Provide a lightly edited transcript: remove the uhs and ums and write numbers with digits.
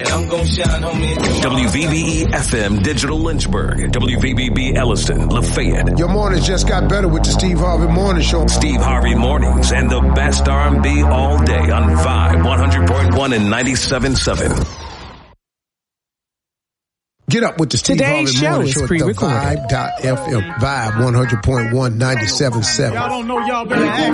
and I'm gon' shine, homie. WVBE FM Digital Lynchburg, WVBB Elliston, Lafayette. Your mornings just got better with the Steve Harvey Morning Show. Steve Harvey Mornings and the best R&B all day on Vibe 100.1 and 97.7. Get up with the Steve Today's Harvey Morning show Show is pre-recorded. at the Vibe.fm, Vibe 100.1, 97.7. Y'all don't know y'all better act